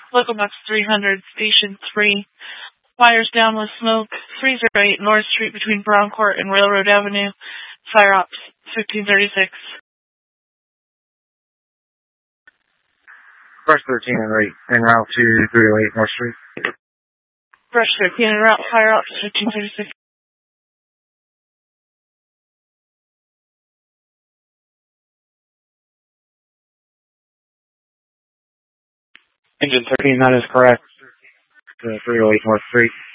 Local Box 300, Station 3. Fires down with smoke, 308 North Street between Brown Court and Railroad Avenue. Fire ops, 1536. Brush 13 en route to 308 North Street. Brush 13 en route, fire ops, 1536. Engine 13, that is correct. 308 North Street.